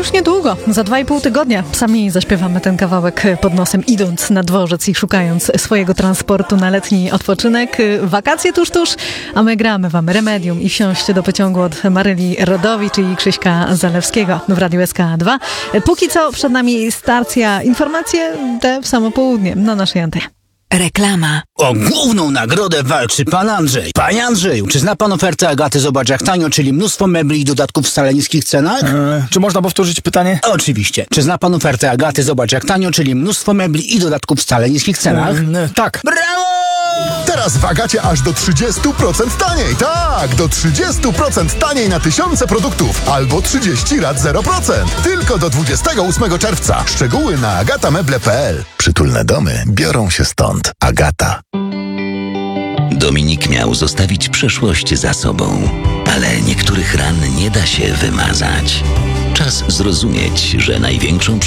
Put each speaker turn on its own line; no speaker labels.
Już niedługo, za 2,5 tygodnia, sami zaśpiewamy ten kawałek pod nosem, idąc na dworzec i szukając swojego transportu na letni odpoczynek. Wakacje tuż, a my gramy wam Remedium i Wsiąść do pociągu od Maryli Rodowicz i Krzyśka Zalewskiego w Radiu SK2. Póki co przed nami stacja, informacje te w samo południe na naszej antenie.
Reklama.
O główną nagrodę walczy pan Andrzej. Panie Andrzeju, czy zna pan ofertę Agaty Zobacz jak tanio, czyli mnóstwo mebli i dodatków w wcale niskich cenach?
Czy można powtórzyć pytanie?
Oczywiście. Czy zna pan ofertę Agaty Zobacz jak tanio, czyli mnóstwo mebli i dodatków w wcale niskich cenach?
Tak.
Brawo!
Teraz w Agacie aż do 30% taniej. Tak, do 30% taniej na tysiące produktów. Albo 30 lat 0%. Tylko do 28 czerwca. Szczegóły na agatameble.pl. Przytulne domy biorą się stąd. Agata.
Dominik miał zostawić przeszłość za sobą, ale niektórych ran nie da się wymazać. Czas zrozumieć, że największą